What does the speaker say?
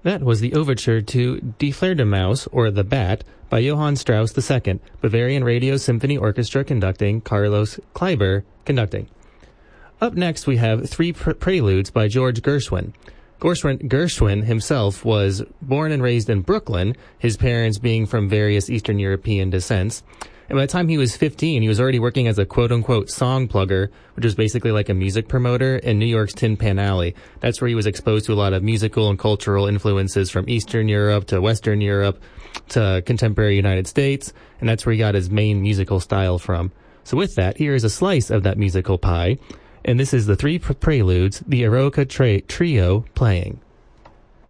That was the overture to Die Fledermaus, or The Bat, by Johann Strauss II, Bavarian Radio Symphony Orchestra conducting, Carlos Kleiber conducting. Up next, we have three preludes by George Gershwin. Gershwin himself was born and raised in Brooklyn, his parents being from various Eastern European descents. And by the time he was 15, he was already working as a quote-unquote song plugger, which was basically like a music promoter in New York's Tin Pan Alley. That's where he was exposed to a lot of musical and cultural influences from Eastern Europe to Western Europe to contemporary United States, and that's where he got his main musical style from. So with that, here is a slice of that musical pie, and this is the three preludes, the Eroica Trio playing.